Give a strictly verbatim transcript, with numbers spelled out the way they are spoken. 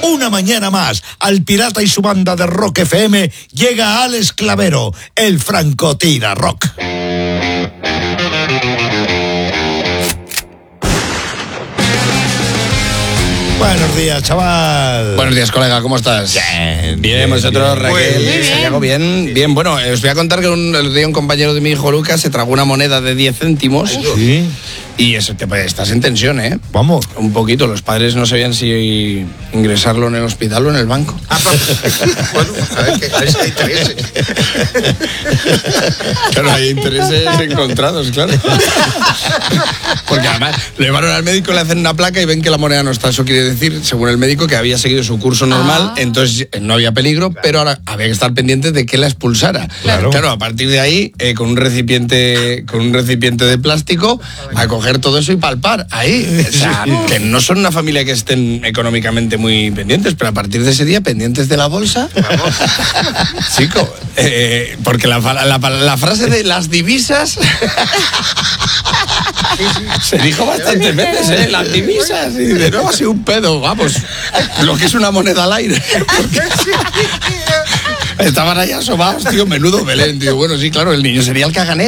Una mañana más, al Pirata y su banda de Rock F M llega Alex Clavero, el francotira rock. Buenos días, chaval. Buenos días, colega, ¿cómo estás? Bien, bien, vosotros, bien, Raquel, bien. Santiago, bien, bien. Bueno, os voy a contar que un, el día un compañero de mi hijo Lucas se tragó una moneda de diez céntimos. Sí. Y eso, te, pues, estás en tensión, ¿eh? Vamos. Un poquito, los padres no sabían si ingresarlo en el hospital o en el banco. Ah, bueno, a ver, que, a ver si hay intereses. Claro, hay intereses encontrados, claro. Porque además le llevaron al médico, le hacen una placa y ven que la moneda no está. Eso quiere decir, según el médico, que había seguido su curso normal, ah. entonces no había peligro, pero ahora había que estar pendiente de que la expulsara. Claro, claro a partir de ahí, eh, con un recipiente con un recipiente de plástico, a coger todo eso y palpar ahí. O sea, que no son una familia que estén económicamente muy pendientes, pero a partir de ese día, pendientes de la bolsa. Vamos. Chico, eh, porque la, la, la, la frase de las divisas se dijo bastantes veces, ¿eh? Las divisas. Y de nuevo ha sido un pedo, vamos. Lo que es una moneda al aire. Porque estaban ahí asomados, tío, menudo Belén, tío. Bueno, sí, claro, el niño sería el Cagané.